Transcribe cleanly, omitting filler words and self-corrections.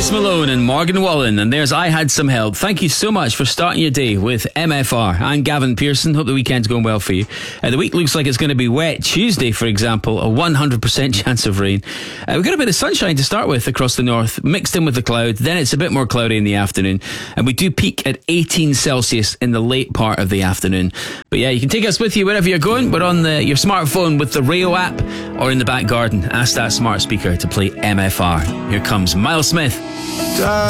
Post Malone and Morgan Wallen, and there's I Had Some Help. Thank you so much for starting your day with MFR. I'm Gavin Pearson. Hope the weekend's going well for you. The week looks like it's going to be wet. Tuesday, for example, a 100% chance of rain. We've got a bit of sunshine to start with across the north, mixed in with the clouds. Then it's a bit more cloudy in the afternoon, and we do peak at 18 Celsius in the late part of the afternoon. But yeah, you can take us with you wherever you're going. We're on your smartphone with the Rayo app, or in the back garden. Ask that smart speaker to play MFR. Here comes Miles Smith.